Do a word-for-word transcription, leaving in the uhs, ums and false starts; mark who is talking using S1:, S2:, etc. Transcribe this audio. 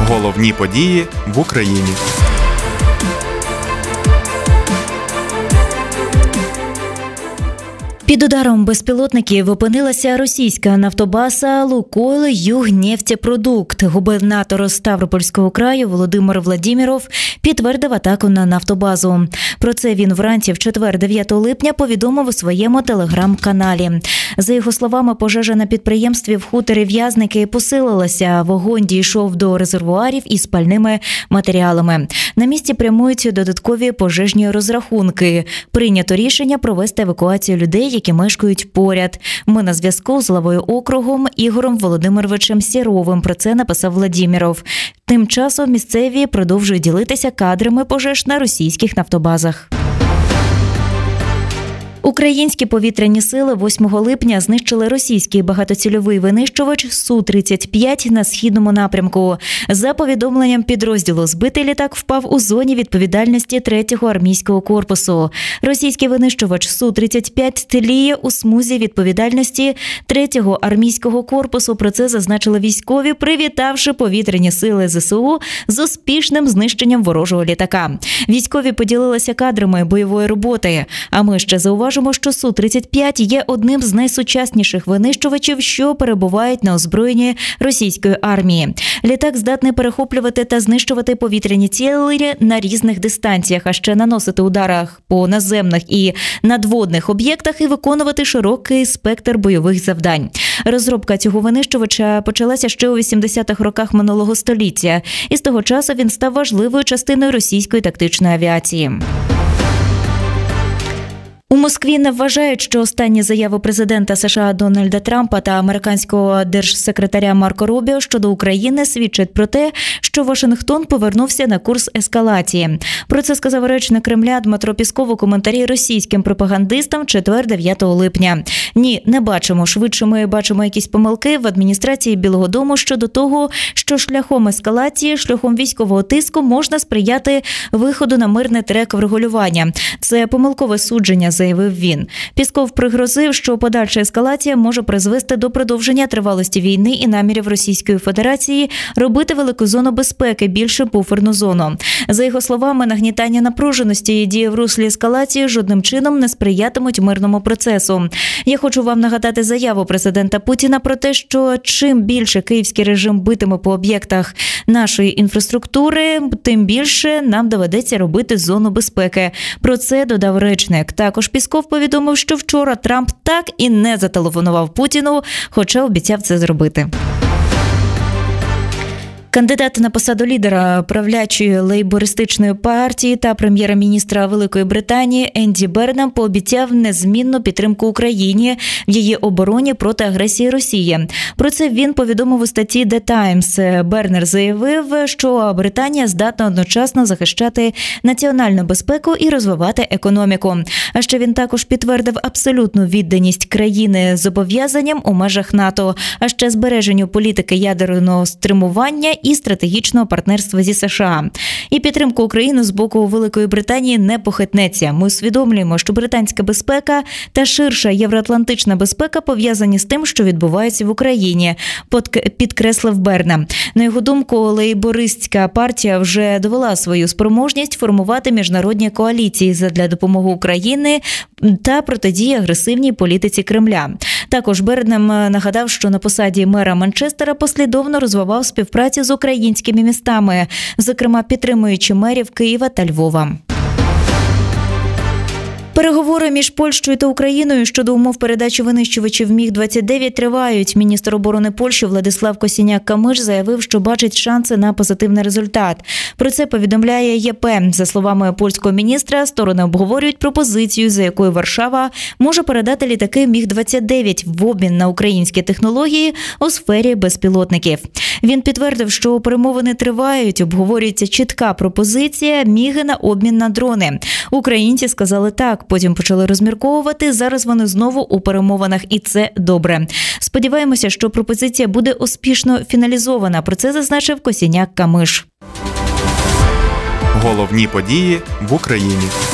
S1: Головні події в Україні.
S2: Під ударом безпілотників опинилася російська нафтобаза «Лукойл Югнефтепродукт». Губернатор Ставропольського краю Володимир Владіміров підтвердив атаку на нафтобазу. Про це він вранці в четвер, дев'ятого липня, повідомив у своєму телеграм-каналі. За його словами, пожежа на підприємстві в хуторі В'язники посилилася. Вогонь дійшов до резервуарів із пальними матеріалами. На місці прямують додаткові пожежні розрахунки. Прийнято рішення провести евакуацію людей, які мешкають поряд. Ми на зв'язку з главою округом Ігорем Володимировичем Сєровим. Про це написав Владіміров. Тим часом місцеві продовжують ділитися кадрами пожеж на російських нафтобазах. Українські повітряні сили восьмого липня знищили російський багатоцільовий винищувач Су тридцять п'ять на східному напрямку. За повідомленням підрозділу, збитий літак впав у зоні відповідальності третього армійського корпусу. Російський винищувач Су тридцять п'ять тліє у смузі відповідальності третього армійського корпусу. Про це зазначили військові, привітавши повітряні сили зе се у з успішним знищенням ворожого літака. Військові поділилися кадрами бойової роботи. А ми ще зауважимо, що Су тридцять п'ять є одним з найсучасніших винищувачів, що перебувають на озброєнні російської армії. Літак здатний перехоплювати та знищувати повітряні цілі на різних дистанціях, а ще наносити ударах по наземних і надводних об'єктах і виконувати широкий спектр бойових завдань. Розробка цього винищувача почалася ще у вісімдесятих роках минулого століття, і з того часу він став важливою частиною російської тактичної авіації. У Москві не вважають, що останні заяви президента США Дональда Трампа та американського держсекретаря Марко Рубіо щодо України свідчать про те, що Вашингтон повернувся на курс ескалації. Про це сказав речник Кремля Дмитро Пісков у коментарі російським пропагандистам в четвер, дев'ятого липня. Ні, не бачимо. Швидше ми бачимо якісь помилки в адміністрації Білого дому щодо того, що шляхом ескалації, шляхом військового тиску можна сприяти виходу на мирний трек врегулювання. Це помилкове судження, заявив він. Пісков пригрозив, що подальша ескалація може призвести до продовження тривалості війни і намірів Російської Федерації робити велику зону безпеки, більше буферну зону. За його словами, нагнітання напруженості і дії в руслі ескалації жодним чином не сприятимуть мирному процесу. Я хочу вам нагадати заяву президента Путіна про те, що чим більше київський режим битиме по об'єктах нашої інфраструктури, тим більше нам доведеться робити зону безпеки. Про це додав речник. Також Пісков повідомив, що вчора Трамп так і не зателефонував Путіну, хоча обіцяв це зробити. Кандидат на посаду лідера правлячої лейбористичної партії та прем'єр-міністра Великої Британії Енді Бернам пообіцяв незмінну підтримку Україні в її обороні проти агресії Росії. Про це він повідомив у статті The Times. Бернер заявив, що Британія здатна одночасно захищати національну безпеку і розвивати економіку. А ще він також підтвердив абсолютну відданість країни зобов'язанням у межах НАТО, а ще збереженню політики ядерного стримування і стратегічного партнерства зі США. І підтримка України з боку Великої Британії не похитнеться. Ми усвідомлюємо, що британська безпека та ширша євроатлантична безпека пов'язані з тим, що відбувається в Україні, підкреслив Бернам. На його думку, лейбористська партія вже довела свою спроможність формувати міжнародні коаліції задля допомоги Україні та протидії агресивній політиці Кремля. Також Бернам нагадав, що на посаді мера Манчестера послідовно розвивав співпрацю з українськими містами, зокрема підтримуючи мерів Києва та Львова. Переговори між Польщею та Україною щодо умов передачі винищувачів Міг двадцять дев'ять тривають. Міністр оборони Польщі Владислав Косіняк-Камиш заявив, що бачить шанси на позитивний результат. Про це повідомляє Є Пе. За словами польського міністра, сторони обговорюють пропозицію, за якою Варшава може передати літаки Міг двадцять дев'ять в обмін на українські технології у сфері безпілотників. Він підтвердив, що перемовини тривають, обговорюється чітка пропозиція Міги на обмін на дрони. Українці сказали так, потім почали розмірковувати, зараз вони знову у перемовинах, і це добре. Сподіваємося, що пропозиція буде успішно фіналізована, про це зазначив Косіняк-Камиш.
S1: Головні події в Україні.